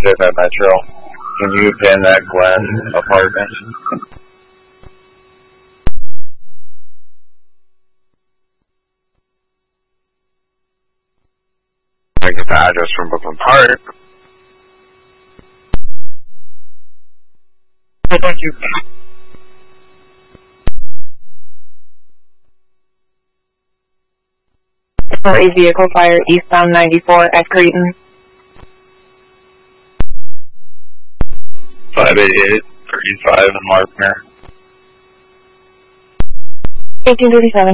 at Metro. Can you pin that Glen apartment? I get the address from Brooklyn Park. Thank you. For a vehicle fire eastbound 94 at Creighton. 588, 35 in Markner. 1837.